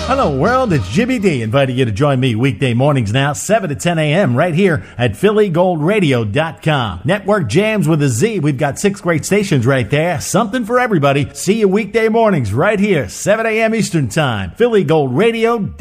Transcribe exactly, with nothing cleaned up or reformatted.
Hello, world. It's Jimmy D inviting you to join me weekday mornings now, seven to ten a.m. right here at Philly Gold Radio dot com. Network jams with a Z. We've got six great stations right there. Something for everybody. See you weekday mornings right here, seven a.m. Eastern Time. Philly Gold Radio.